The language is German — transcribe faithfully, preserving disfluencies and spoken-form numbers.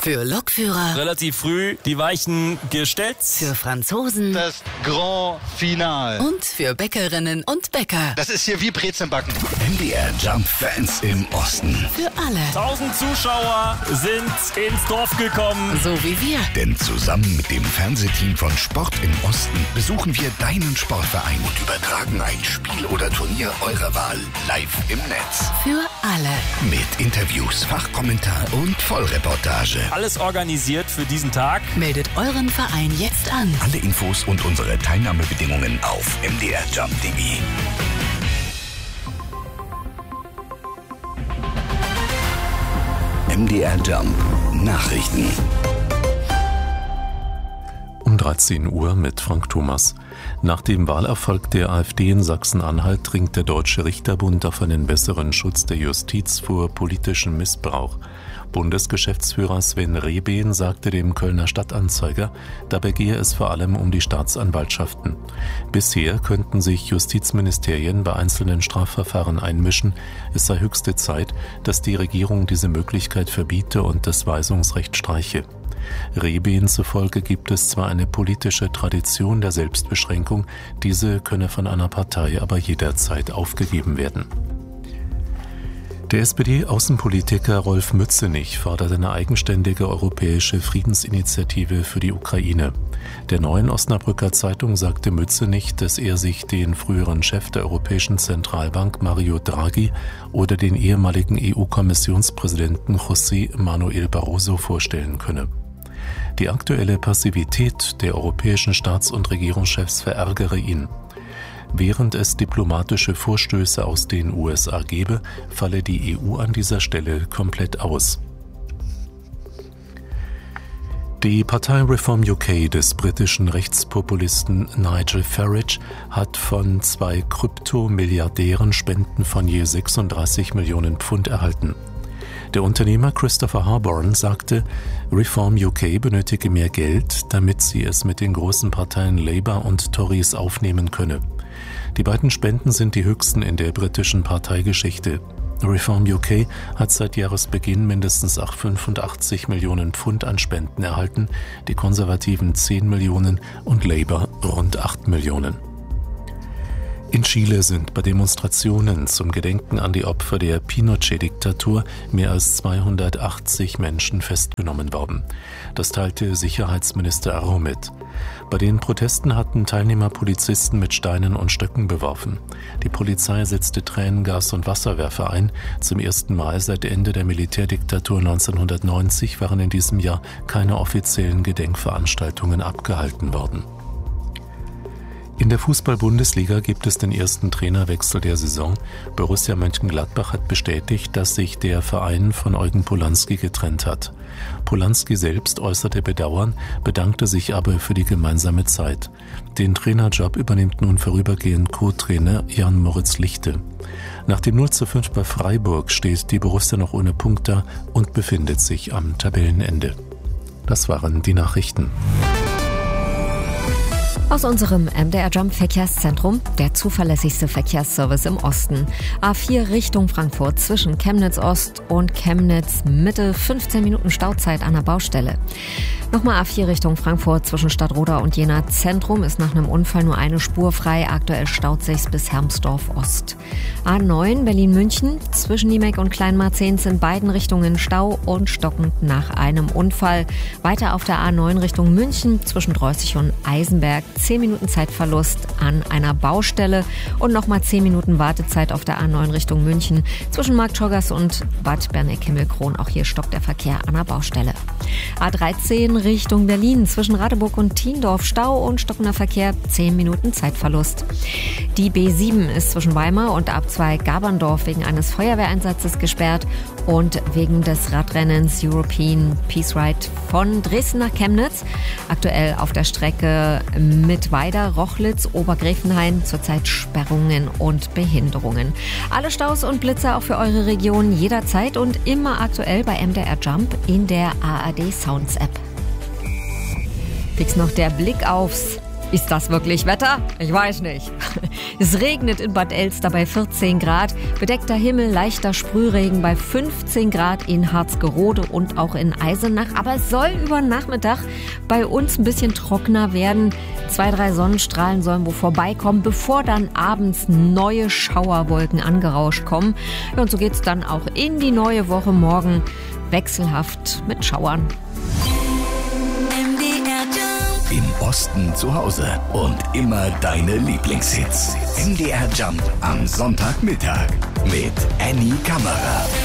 Für Lokführer. Relativ früh die Weichen gestellt. Für Franzosen. Das Grand Finale. Und für Bäckerinnen und Bäcker. Das ist hier wie Brezelbacken. M D R Jump Fans im Osten. Für alle. Tausend Zuschauer sind ins Dorf gekommen. So wie wir. Denn zusammen mit dem Fernsehteam von Sport im Osten besuchen wir deinen Sportverein und übertragen ein Spiel oder Turnier eurer Wahl live im Netz. Für alle. Mit Interviews, Fachkommentar und Vollreportage. Alles organisiert für diesen Tag. Meldet euren Verein jetzt an. Alle Infos und unsere Teilnahmebedingungen auf m d r jump punkt d e. M D R Jump Nachrichten. Um dreizehn Uhr mit Frank Thomas. Nach dem Wahlerfolg der AfD in Sachsen-Anhalt dringt der Deutsche Richterbund auf einen besseren Schutz der Justiz vor politischem Missbrauch. Bundesgeschäftsführer Sven Rehben sagte dem Kölner Stadtanzeiger, dabei gehe es vor allem um die Staatsanwaltschaften. Bisher könnten sich Justizministerien bei einzelnen Strafverfahren einmischen. Es sei höchste Zeit, dass die Regierung diese Möglichkeit verbiete und das Weisungsrecht streiche. Rehben zufolge gibt es zwar eine politische Tradition der Selbstbeschränkung, diese könne von einer Partei aber jederzeit aufgegeben werden. Der S P D-Außenpolitiker Rolf Mützenich fordert eine eigenständige europäische Friedensinitiative für die Ukraine. Der Neuen Osnabrücker Zeitung sagte Mützenich, dass er sich den früheren Chef der Europäischen Zentralbank Mario Draghi oder den ehemaligen E U-Kommissionspräsidenten José Manuel Barroso vorstellen könne. Die aktuelle Passivität der europäischen Staats- und Regierungschefs verärgere ihn. Während es diplomatische Vorstöße aus den U S A gebe, falle die E U an dieser Stelle komplett aus. Die Partei Reform U K des britischen Rechtspopulisten Nigel Farage hat von zwei Kryptomilliardären Spenden von je sechsunddreißig Millionen Pfund erhalten. Der Unternehmer Christopher Harborn sagte, Reform U K benötige mehr Geld, damit sie es mit den großen Parteien Labour und Tories aufnehmen könne. Die beiden Spenden sind die höchsten in der britischen Parteigeschichte. Reform U K hat seit Jahresbeginn mindestens fünfundachtzig Millionen Pfund an Spenden erhalten, die Konservativen zehn Millionen und Labour rund acht Millionen. In Chile sind bei Demonstrationen zum Gedenken an die Opfer der Pinochet-Diktatur mehr als zweihundertachtzig Menschen festgenommen worden. Das teilte Sicherheitsminister Arro mit. Bei den Protesten hatten Teilnehmer Polizisten mit Steinen und Stöcken beworfen. Die Polizei setzte Tränengas und Wasserwerfer ein. Zum ersten Mal seit Ende der Militärdiktatur neunzehnhundertneunzig waren in diesem Jahr keine offiziellen Gedenkveranstaltungen abgehalten worden. In der Fußball-Bundesliga gibt es den ersten Trainerwechsel der Saison. Borussia Mönchengladbach hat bestätigt, dass sich der Verein von Eugen Polanski getrennt hat. Polanski selbst äußerte Bedauern, bedankte sich aber für die gemeinsame Zeit. Den Trainerjob übernimmt nun vorübergehend Co-Trainer Jan-Moritz Lichte. Nach dem null zu fünf bei Freiburg steht die Borussia noch ohne Punkt da und befindet sich am Tabellenende. Das waren die Nachrichten. Aus unserem M D R Jump Verkehrszentrum, der zuverlässigste Verkehrsservice im Osten. A vier Richtung Frankfurt zwischen Chemnitz Ost und Chemnitz Mitte, fünfzehn Minuten Stauzeit an der Baustelle. Nochmal A vier Richtung Frankfurt zwischen Stadtroda und Jena Zentrum ist nach einem Unfall nur eine Spur frei. Aktuell staut sich's bis Hermsdorf Ost. A neun Berlin-München zwischen Niemek und Kleinmarzens in beiden Richtungen Stau und stockend nach einem Unfall. Weiter auf der A neun Richtung München zwischen Dreußig und Eisenberg. zehn Minuten Zeitverlust an einer Baustelle und nochmal zehn Minuten Wartezeit auf der A neun Richtung München zwischen Marktschorgers und Bad Berneck-Himmelkron. Auch hier stockt der Verkehr an der Baustelle. A dreizehn Richtung Berlin zwischen Radeburg und Thiendorf Stau und stockender Verkehr, zehn Minuten Zeitverlust. Die B sieben ist zwischen Weimar und A zwei Gaberndorf wegen eines Feuerwehreinsatzes gesperrt und wegen des Radrennens European Peace Ride von Dresden nach Chemnitz. Aktuell auf der Strecke Mittweida, Rochlitz, Obergräfenhain zurzeit Sperrungen und Behinderungen. Alle Staus und Blitzer auch für eure Region jederzeit und immer aktuell bei M D R Jump in der A R D Sounds App. Fix noch der Blick aufs Ist das wirklich Wetter? Ich weiß nicht. Es regnet in Bad Elster bei vierzehn Grad, bedeckter Himmel, leichter Sprühregen bei fünfzehn Grad in Harzgerode und auch in Eisenach. Aber es soll über den Nachmittag bei uns ein bisschen trockener werden. Zwei, drei Sonnenstrahlen sollen wo vorbeikommen, bevor dann abends neue Schauerwolken angerauscht kommen. Ja, und so geht's dann auch in die neue Woche morgen wechselhaft mit Schauern. Im Osten zu Hause und immer deine Lieblingshits. M D R Jump am Sonntagmittag mit Annie Kammerer.